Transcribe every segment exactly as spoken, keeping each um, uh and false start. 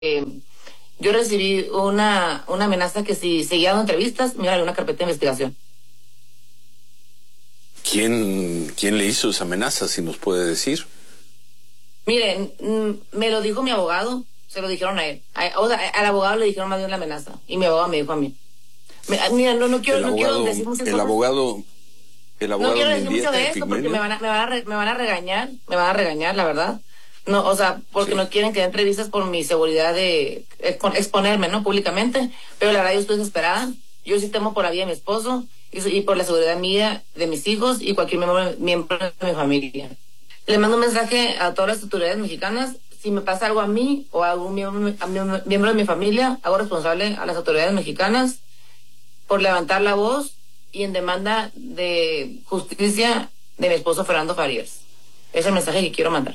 Eh, yo recibí una, una amenaza que si seguía dando entrevistas, me iba a dar una carpeta de investigación. ¿Quién, quién le hizo esa amenaza, si nos puede decir? Miren, me lo dijo mi abogado, se lo dijeron a él. A, o sea, al abogado le dijeron más bien la amenaza, y mi abogado me dijo a mí. Me, mira, no, no quiero, el no abogado, quiero decir muchas el cosas. Abogado, el abogado no quiero decir Mendieta, mucho de esto porque me van, a, me, van a re, me van a regañar, me van a regañar, la verdad. No, o sea, porque sí. no quieren que dé entrevistas por mi seguridad de exponerme, ¿no? Públicamente. Pero la verdad yo estoy desesperada. Yo sí temo por la vida de mi esposo y, y por la seguridad mía, de mis hijos y cualquier miembro, miembro de mi familia. Le mando un mensaje a todas las autoridades mexicanas. Si me pasa algo a mí o a algún miembro, a miembro, miembro de mi familia, hago responsable a las autoridades mexicanas por levantar la voz y en demanda de justicia de mi esposo Fernando Farías. Es el mensaje que quiero mandar.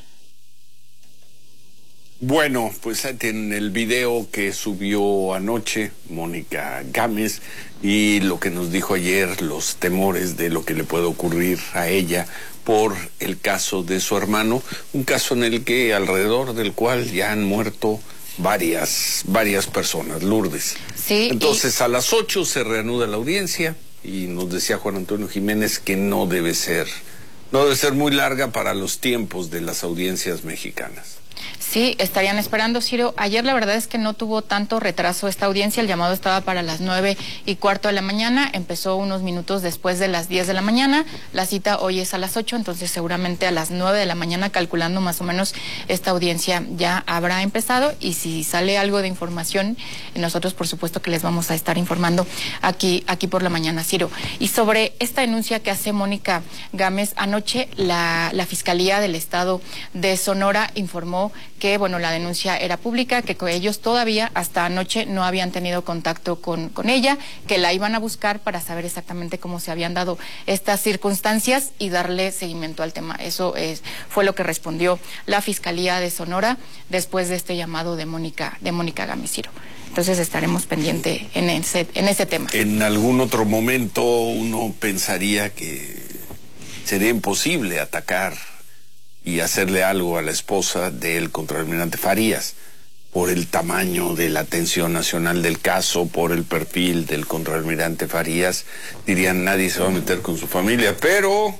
Bueno, pues en el video que subió anoche Mónica Gámez y lo que nos dijo ayer, los temores de lo que le puede ocurrir a ella por el caso de su hermano, un caso en el que alrededor del cual ya han muerto varias, varias personas, Lourdes. Sí. Entonces y... a las ocho se reanuda la audiencia y nos decía Juan Antonio Jiménez que no debe ser, no debe ser muy larga para los tiempos de las audiencias mexicanas. Sí, estarían esperando, Ciro. Ayer la verdad es que no tuvo tanto retraso esta audiencia, el llamado estaba para las nueve y cuarto de la mañana, empezó unos minutos después de las diez de la mañana, la cita hoy es a las ocho, entonces seguramente a las nueve de la mañana, calculando más o menos, esta audiencia ya habrá empezado y si sale algo de información, nosotros por supuesto que les vamos a estar informando aquí, aquí por la mañana, Ciro. Y sobre esta denuncia que hace Mónica Gámez, anoche la, la Fiscalía del Estado de Sonora informó que, bueno, la denuncia era pública, que ellos todavía hasta anoche no habían tenido contacto con, con ella, que la iban a buscar para saber exactamente cómo se habían dado estas circunstancias y darle seguimiento al tema. Eso es, fue lo que respondió la Fiscalía de Sonora después de este llamado de Mónica, de Mónica Gámez, Ciro. Entonces estaremos pendientes en ese, en ese tema. En algún otro momento uno pensaría que sería imposible atacar y hacerle algo a la esposa del contraalmirante Farías, por el tamaño de la atención nacional del caso, por el perfil del contraalmirante Farías, dirían nadie se va a meter con su familia, pero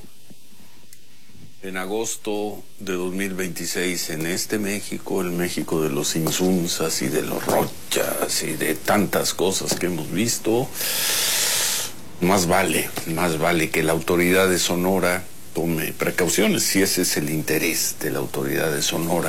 en agosto de dos mil veintiséis, en este México, el México de los Insunzas y de los Rochas y de tantas cosas que hemos visto, más vale, más vale que la autoridad de Sonora tome precauciones, si ese es el interés de la autoridad de Sonora,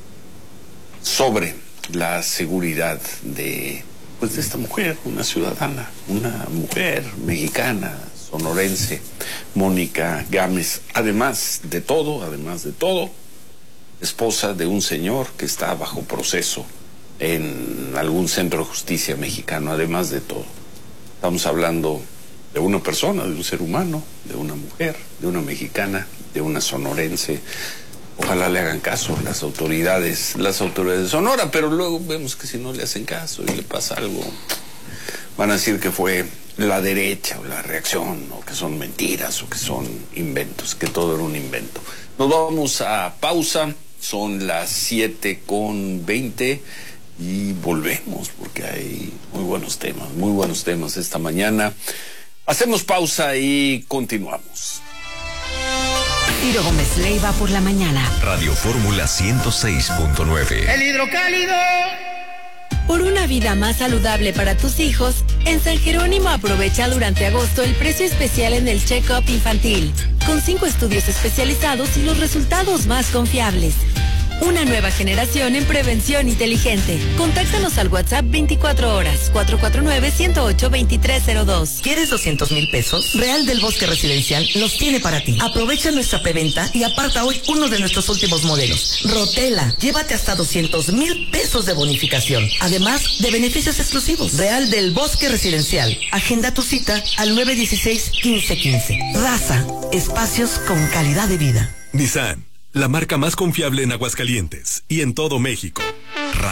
sobre la seguridad de, pues, de esta mujer, una ciudadana, una mujer mexicana, sonorense, Mónica Gámez, además de todo, además de todo, esposa de un señor que está bajo proceso en algún centro de justicia mexicano, además de todo. Estamos hablando de una persona, de un ser humano, de una mujer, de una mexicana, de una sonorense. Ojalá le hagan caso las autoridades, las autoridades de Sonora, pero luego vemos que si no le hacen caso y le pasa algo, van a decir que fue la derecha o la reacción, o que son mentiras, o que son inventos, que todo era un invento. Nos vamos a pausa, son las siete con veinte y volvemos porque hay muy buenos temas, muy buenos temas esta mañana. Hacemos pausa y continuamos. Ciro Gómez Leiva por la mañana. Radio Fórmula ciento seis punto nueve. El hidrocálido. Por una vida más saludable para tus hijos, en San Jerónimo aprovecha durante agosto el precio especial en el check-up infantil, con cinco estudios especializados y los resultados más confiables. Una nueva generación en prevención inteligente. Contáctanos al WhatsApp veinticuatro horas, cuatro cuatro nueve, uno cero ocho, dos tres cero dos. ¿Quieres doscientos mil pesos? Real del Bosque Residencial los tiene para ti. Aprovecha nuestra preventa y aparta hoy uno de nuestros últimos modelos. Rotela, llévate hasta doscientos mil pesos de bonificación, además de beneficios exclusivos. Real del Bosque Residencial. Agenda tu cita al nueve uno seis, uno cinco uno cinco. Raza, espacios con calidad de vida. Nissan, la marca más confiable en Aguascalientes y en todo México.